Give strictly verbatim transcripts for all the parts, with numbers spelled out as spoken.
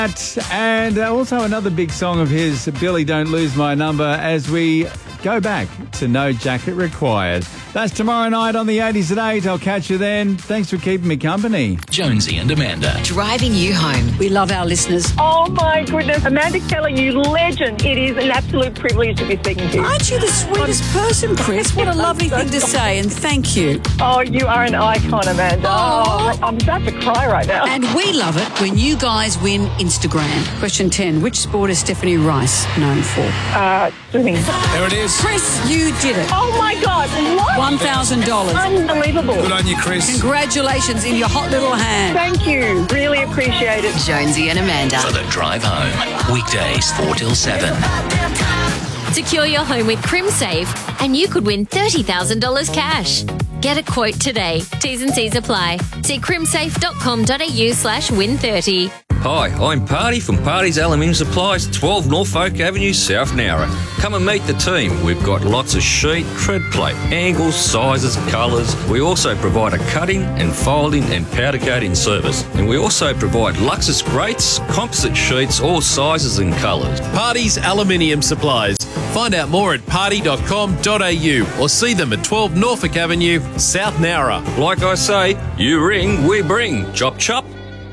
And also another big song of his, Billy Don't Lose My Number, as we go back to No Jacket Required. That's tomorrow night on the eighties at eight. I'll catch you then. Thanks for keeping me company. Jonesy and Amanda. Driving you home. We love our listeners. Oh, my goodness. Amanda Keller, you legend. It is an absolute privilege to be speaking to you. Aren't you the sweetest person, Chris? What a lovely thing to say, and thank you. Oh, you are an icon, Amanda. Oh, I'm about to cry right now. And we love it when you guys win Instagram. Question ten. Which sport is Stephanie Rice known for? Uh, swimming. There it is. Chris, you did it. Oh, my God. What? one thousand dollars. Unbelievable. Good on you, Chris. Congratulations in your hot little hand. Thank you. Really appreciate it. Jonesy and Amanda. For the drive home. Weekdays four till seven. Secure your home with CrimSafe and you could win thirty thousand dollars cash. Get a quote today. T's and C's apply. See crimsafe.com.au slash win 30. Hi, I'm Party from Party's Aluminium Supplies, twelve Norfolk Avenue, South Nowra. Come and meet the team. We've got lots of sheet, tread plate, angles, sizes, colours. We also provide a cutting and folding and powder coating service. And we also provide Luxus grates, composite sheets, all sizes and colours. Party's Aluminium Supplies. Find out more at party dot com dot a u or see them at twelve Norfolk Avenue, South Nowra. Like I say, you ring, we bring. Chop chop.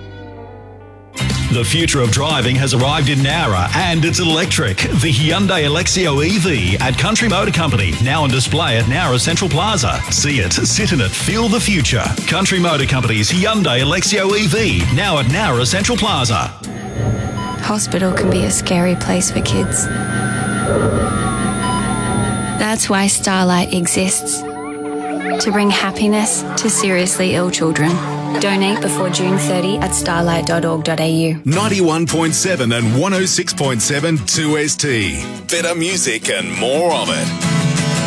The future of driving has arrived in Nowra and it's electric. The Hyundai Alexio E V at Country Motor Company, now on display at Nowra Central Plaza. See it, sit in it, feel the future. Country Motor Company's Hyundai Alexio E V, now at Nowra Central Plaza. Hospital can be a scary place for kids. That's why Starlight exists. To bring happiness to seriously ill children. Donate before June thirtieth at starlight dot org dot a u. ninety-one point seven and one oh six point seven two S T. Better music and more of it.